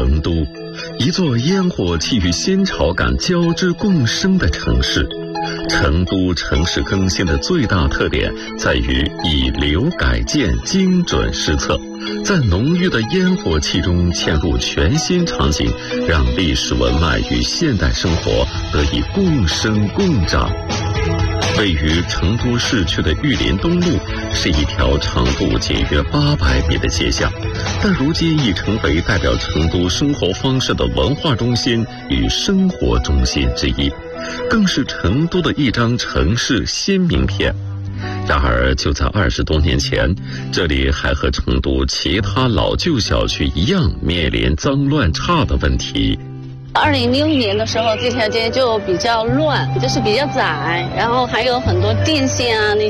成都，一座烟火气与新潮感交织共生的城市。成都城市更新的最大特点在于以流改建，精准施策，在浓郁的烟火气中嵌入全新场景，让历史文脉与现代生活得以共生共长。位于成都市区的玉林东路是一条长度仅约800米的街巷，但如今已成为代表成都生活方式的文化中心与生活中心之一，更是成都的一张城市新名片。然而就在20多年前，这里还和成都其他老旧小区一样面临脏乱差的问题。 2006年的时候，这条街就比较乱，就是比较窄，然后还有很多电线啊那